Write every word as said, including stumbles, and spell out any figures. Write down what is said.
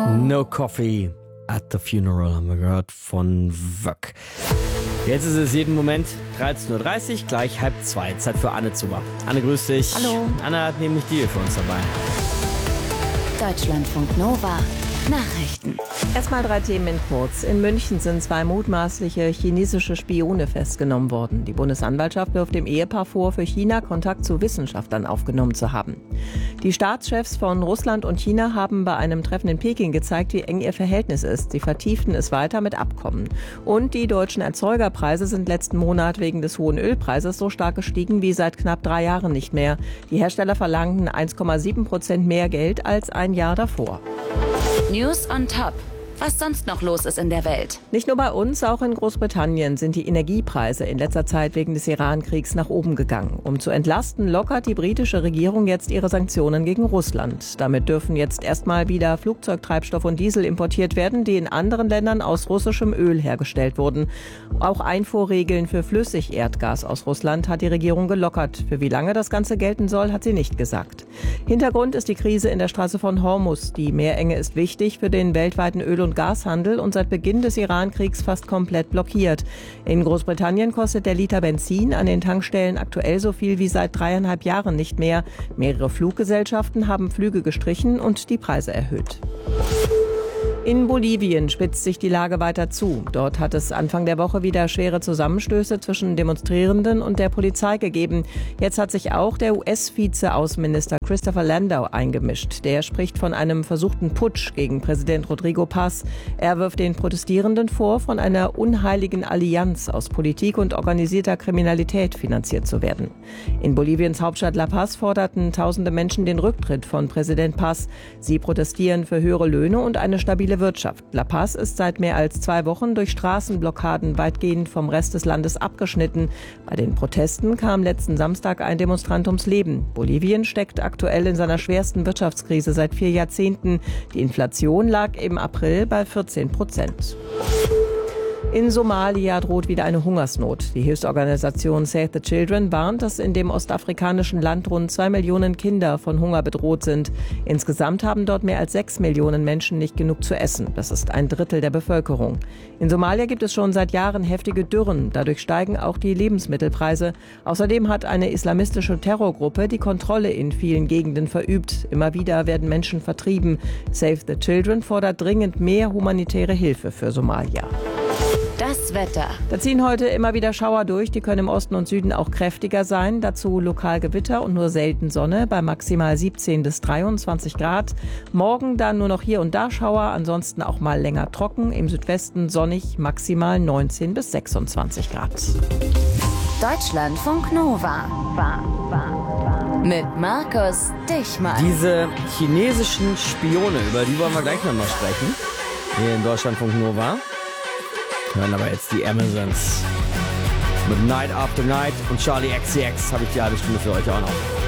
No Coffee at the Funeral haben wir gehört von Wöck. Jetzt ist es jeden Moment dreizehn Uhr dreißig, gleich halb zwei. Zeit für Anne Zuber. Anne, grüß dich. Hallo. Anne hat nämlich die für uns dabei. Deutschlandfunk Nova. Nachrichten. Erstmal drei Themen in kurz. In München sind zwei mutmaßliche chinesische Spione festgenommen worden. Die Bundesanwaltschaft wirft dem Ehepaar vor, für China Kontakt zu Wissenschaftlern aufgenommen zu haben. Die Staatschefs von Russland und China haben bei einem Treffen in Peking gezeigt, wie eng ihr Verhältnis ist. Sie vertieften es weiter mit Abkommen. Und die deutschen Erzeugerpreise sind letzten Monat wegen des hohen Ölpreises so stark gestiegen wie seit knapp drei Jahren nicht mehr. Die Hersteller verlangten eins Komma sieben Prozent mehr Geld als ein Jahr davor. News on Top. Was sonst noch los ist in der Welt. Nicht nur bei uns, auch in Großbritannien sind die Energiepreise in letzter Zeit wegen des Iran-Kriegs nach oben gegangen. Um zu entlasten, lockert die britische Regierung jetzt ihre Sanktionen gegen Russland. Damit dürfen jetzt erstmal wieder Flugzeugtreibstoff und Diesel importiert werden, die in anderen Ländern aus russischem Öl hergestellt wurden. Auch Einfuhrregeln für Flüssigerdgas aus Russland hat die Regierung gelockert. Für wie lange das Ganze gelten soll, hat sie nicht gesagt. Hintergrund ist die Krise in der Straße von Hormuz. Die Meerenge ist wichtig für den weltweiten Öl- und Gashandel und seit Beginn des Iran-Kriegs fast komplett blockiert. In Großbritannien kostet der Liter Benzin an den Tankstellen aktuell so viel wie seit dreieinhalb Jahren nicht mehr. Mehrere Fluggesellschaften haben Flüge gestrichen und die Preise erhöht. In Bolivien spitzt sich die Lage weiter zu. Dort hat es Anfang der Woche wieder schwere Zusammenstöße zwischen Demonstrierenden und der Polizei gegeben. Jetzt hat sich auch der U S-Vize-Außenminister Christopher Landau eingemischt. Der spricht von einem versuchten Putsch gegen Präsident Rodrigo Paz. Er wirft den Protestierenden vor, von einer unheiligen Allianz aus Politik und organisierter Kriminalität finanziert zu werden. In Boliviens Hauptstadt La Paz forderten tausende Menschen den Rücktritt von Präsident Paz. Sie protestieren für höhere Löhne und eine stabile Wirtschaft. La Paz ist seit mehr als zwei Wochen durch Straßenblockaden weitgehend vom Rest des Landes abgeschnitten. Bei den Protesten kam letzten Samstag ein Demonstrant ums Leben. Bolivien steckt aktuell in seiner schwersten Wirtschaftskrise seit vier Jahrzehnten. Die Inflation lag im April bei vierzehn Prozent. In Somalia droht wieder eine Hungersnot. Die Hilfsorganisation Save the Children warnt, dass in dem ostafrikanischen Land rund zwei Millionen Kinder von Hunger bedroht sind. Insgesamt haben dort mehr als sechs Millionen Menschen nicht genug zu essen. Das ist ein Drittel der Bevölkerung. In Somalia gibt es schon seit Jahren heftige Dürren. Dadurch steigen auch die Lebensmittelpreise. Außerdem hat eine islamistische Terrorgruppe die Kontrolle in vielen Gegenden verübt. Immer wieder werden Menschen vertrieben. Save the Children fordert dringend mehr humanitäre Hilfe für Somalia. Das Wetter. Da ziehen heute immer wieder Schauer durch. Die können im Osten und Süden auch kräftiger sein. Dazu lokal Gewitter und nur selten Sonne bei maximal siebzehn bis dreiundzwanzig Grad. Morgen dann nur noch hier und da Schauer, ansonsten auch mal länger trocken. Im Südwesten sonnig, maximal neunzehn bis sechsundzwanzig Grad. Deutschlandfunk Nova. Mit Markus Dichmann. Diese chinesischen Spione, über die wollen wir gleich nochmal sprechen. Hier in Deutschlandfunk Nova. Hören aber jetzt die Amazons mit Night After Night und Charlie X C X habe ich die halbe Stunde für euch auch noch.